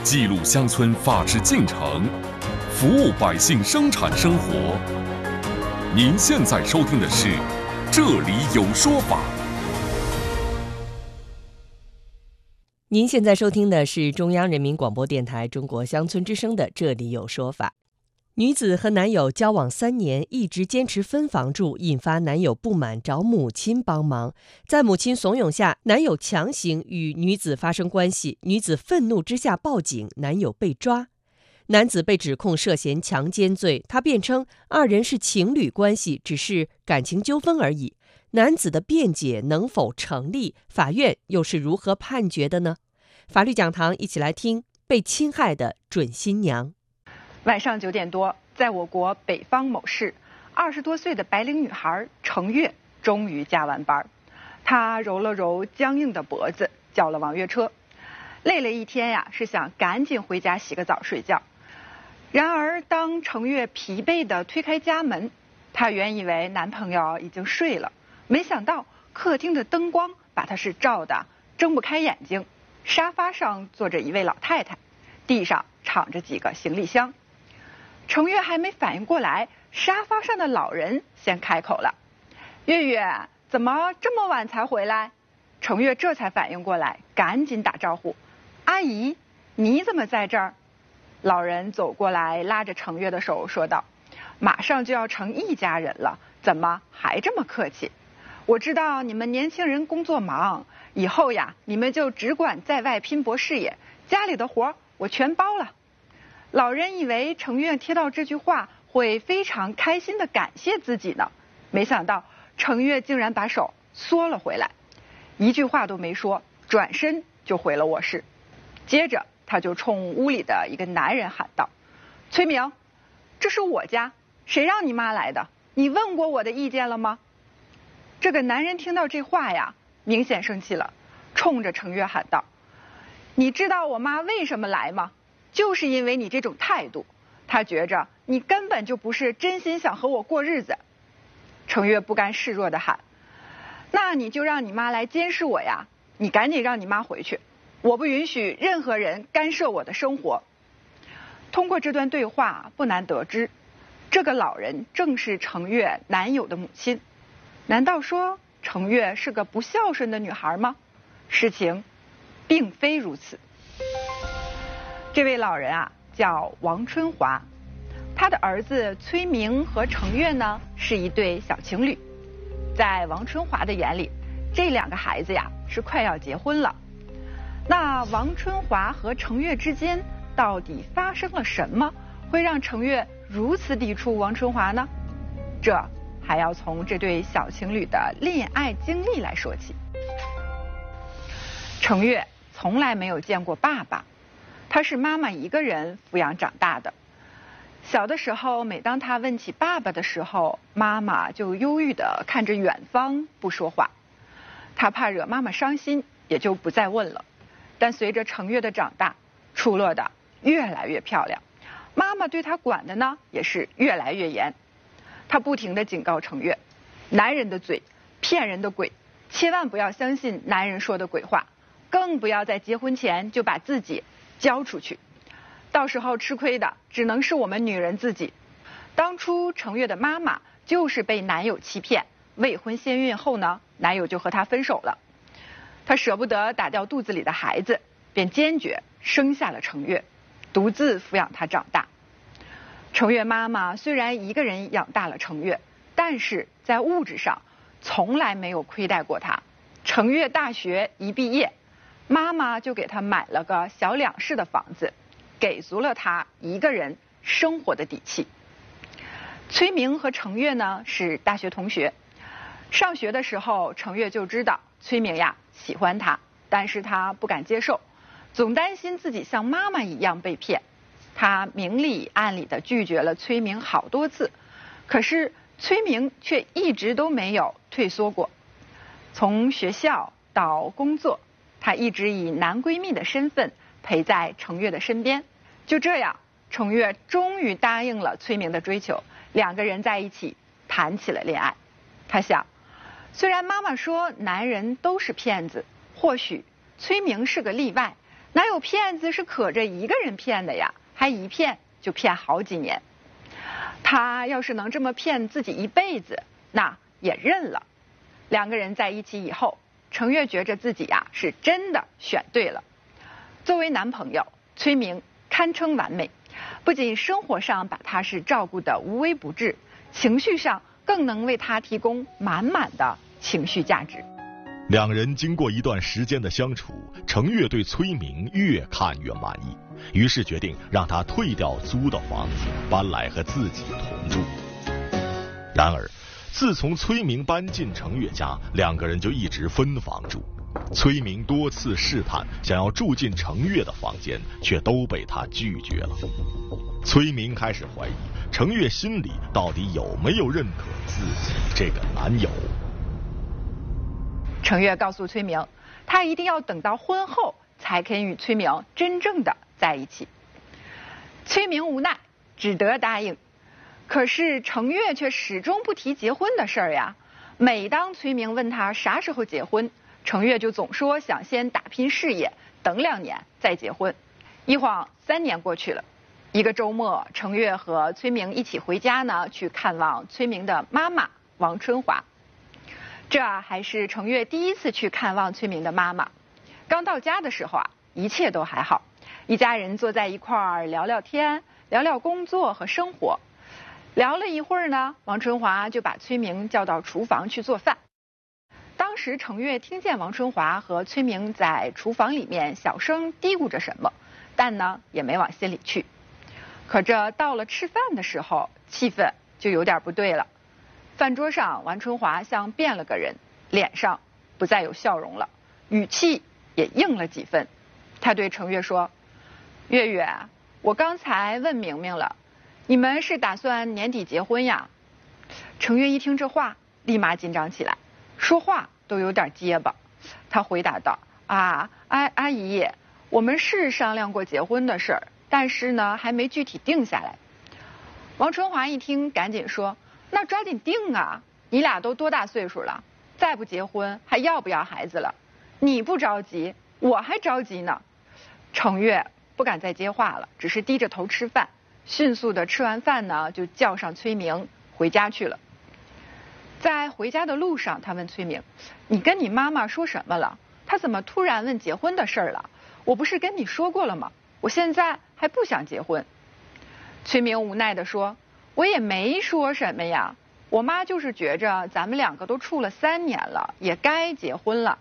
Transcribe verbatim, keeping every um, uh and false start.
记录乡村法治进程，服务百姓生产生活。您现在收听的是《这里有说法》。 您现在收听的是中央人民广播电台中国乡村之声的《这里有说法》。女子和男友交往三年，一直坚持分房住，引发男友不满，找母亲帮忙。在母亲怂恿下，男友强行与女子发生关系，女子愤怒之下报警，男友被抓。男子被指控涉嫌强奸罪，他辩称二人是情侣关系，只是感情纠纷而已。男子的辩解能否成立？法院又是如何判决的呢？法律讲堂一起来听被侵害的准新娘。 晚上九点多，在我国北方某市，二十多岁的白领女孩程月终于加完班。她揉了揉僵硬的脖子，叫了网约车。累了一天呀，是想赶紧回家洗个澡睡觉。然而，当程月疲惫地推开家门，她原以为男朋友已经睡了，没想到客厅的灯光把她是照得睁不开眼睛。沙发上坐着一位老太太，地上敞着几个行李箱。程月还没反应过来，沙发上的老人先开口了：“月月，怎么这么晚才回来？”程月这才反应过来，赶紧打招呼：“阿姨，你怎么在这儿？”老人走过来，拉着程月的手说道：“马上就要成一家人了，怎么还这么客气？我知道你们年轻人工作忙，以后呀，你们就只管在外拼搏事业，家里的活我全包了。”老人以为程月听到这句话会非常开心地感谢自己呢，没想到程月竟然把手缩了回来，一句话都没说，转身就回了卧室。接着他就冲屋里的一个男人喊道：“崔明，这是我家，谁让你妈来的？你问过我的意见了吗？”这个男人听到这话呀，明显生气了，冲着程月喊道：“你知道我妈为什么来吗？就是因为你这种态度，她觉着你根本就不是真心想和我过日子。”程月不甘示弱地喊：“那你就让你妈来监视我呀！你赶紧让你妈回去，我不允许任何人干涉我的生活。”通过这段对话，不难得知，这个老人正是程月男友的母亲。难道说程月是个不孝顺的女孩吗？事情并非如此。这位老人啊，叫王春华，他的儿子崔明和程月呢是一对小情侣。在王春华的眼里，这两个孩子呀是快要结婚了。那王春华和程月之间到底发生了什么，会让程月如此抵触王春华呢？这还要从这对小情侣的恋爱经历来说起。程月从来没有见过爸爸，他是妈妈一个人抚养长大的。小的时候，每当他问起爸爸的时候，妈妈就忧郁地看着远方不说话。他怕惹妈妈伤心，也就不再问了。但随着程月的长大，出落得越来越漂亮，妈妈对他管的呢也是越来越严。他不停地警告程月：男人的嘴骗人的鬼，千万不要相信男人说的鬼话，更不要在结婚前就把自己交出去，到时候吃亏的只能是我们女人自己。当初程月的妈妈就是被男友欺骗，未婚先孕后呢，男友就和她分手了。她舍不得打掉肚子里的孩子，便坚决生下了程月，独自抚养她长大。程月妈妈虽然一个人养大了程月，但是在物质上从来没有亏待过她。程月大学一毕业，妈妈就给她买了个小两室的房子，给足了她一个人生活的底气。崔明和程月呢是大学同学，上学的时候程月就知道崔明呀喜欢他，但是他不敢接受，总担心自己像妈妈一样被骗。他明里暗里的拒绝了崔明好多次，可是崔明却一直都没有退缩过。从学校到工作，她一直以男闺蜜的身份陪在程月的身边。就这样，程月终于答应了崔明的追求，两个人在一起谈起了恋爱。她想，虽然妈妈说男人都是骗子，或许崔明是个例外， 哪有骗子是可着一个人骗的呀？还一骗就骗好几年。他要是能这么骗自己一辈子，那也认了。两个人在一起以后，程越觉着自己呀、啊、是真的选对了。作为男朋友，崔明堪称完美，不仅生活上把他是照顾得无微不至，情绪上更能为他提供满满的情绪价值。 两人经过一段时间的相处，程越对崔明越看越满意，于是决定让他退掉租的房子，搬来和自己同住。然而自从崔明搬进程越家，两个人就一直分房住。崔明多次试探想要住进程越的房间，却都被他拒绝了。崔明开始怀疑程越心里到底有没有认可自己这个男友。 程越告诉崔明，他一定要等到婚后才肯与崔明真正的在一起。崔明无奈，只得答应。可是程越却始终不提结婚的事儿呀。每当崔明问他啥时候结婚，程越就总说想先打拼事业，等两年再结婚。一晃三年过去了，一个周末，程越和崔明一起回家呢，去看望崔明的妈妈王春华。这还是程越第一次去看望崔明的妈妈。刚到家的时候啊，一切都还好，一家人坐在一块儿聊聊天，聊聊工作和生活。聊了一会儿呢，王春华就把崔明叫到厨房去做饭。当时程越听见王春华和崔明在厨房里面小声嘀咕着什么，但呢也没往心里去。可这到了吃饭的时候，气氛就有点不对了。饭桌上，王春华像变了个人，脸上不再有笑容了，语气也硬了几分。他对程越说：“月月，我刚才问明明了，你们是打算年底结婚呀？”程越一听这话，立马紧张起来，说话都有点结巴。他回答道：“啊，阿阿姨，我们是商量过结婚的事儿，但是呢，还没具体定下来。”王春华一听，赶紧说：“那抓紧定啊！你俩都多大岁数了？再不结婚还要不要孩子了？你不着急，我还着急呢。”程越不敢再接话了，只是低着头吃饭。迅速的吃完饭呢，就叫上崔明回家去了。在回家的路上，他问崔明：“你跟你妈妈说什么了？她怎么突然问结婚的事儿了？我不是跟你说过了吗？我现在还不想结婚。”崔明无奈地说：“我也没说什么呀，我妈就是觉着咱们两个都处了三年了，也该结婚了。